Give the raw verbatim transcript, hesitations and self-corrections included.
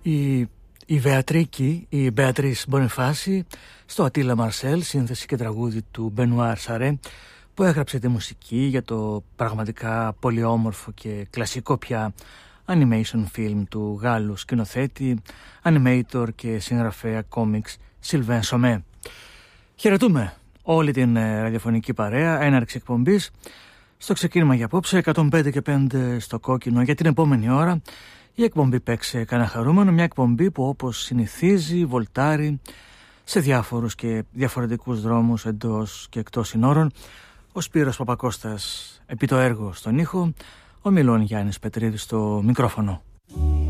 Η, η Βεατρίκη, η Μπεατρίς Μπονιφάση, στο Ατίλα Μαρσέλ, σύνθεση και τραγούδι του Μπενουάρ Σαρέ, που έγραψε τη μουσική για το πραγματικά πολύ όμορφο και κλασικό πια animation film του Γάλλου σκηνοθέτη, animator και συγγραφέα κόμιξ Σιλβέν Σομέ. Χαιρετούμε όλη την ραδιοφωνική παρέα, έναρξη εκπομπής. Στο ξεκίνημα για απόψε, εκατόν πέντε και πέντε στο κόκκινο για την επόμενη ώρα. Η εκπομπή Παίξε Κανένα Χαρούμενο, μια εκπομπή που όπως συνηθίζει βολτάρει σε διάφορους και διαφορετικούς δρόμους εντός και εκτός συνόρων. Ο Σπύρος Παπακώστας επί το έργο στον ήχο, ο Μιλών Γιάννης Πετρίδης στο μικρόφωνο.